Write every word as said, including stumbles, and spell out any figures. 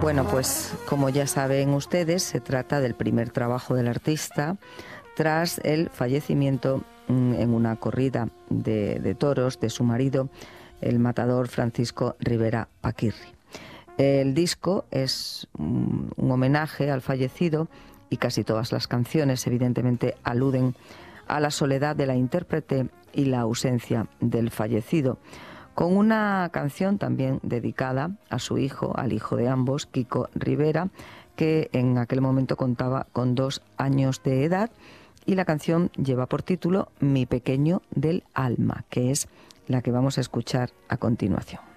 Bueno, pues como ya saben ustedes, se trata del primer trabajo del artista tras el fallecimiento mm, en una corrida de, de toros de su marido, el matador Francisco Rivera Paquirri. El disco es un, un homenaje al fallecido y casi todas las canciones evidentemente aluden a la soledad de la intérprete y la ausencia del fallecido, con una canción también dedicada a su hijo, al hijo de ambos, Kiko Rivera, que en aquel momento contaba con dos años de edad, y la canción lleva por título Mi pequeño del alma, que es la que vamos a escuchar a continuación.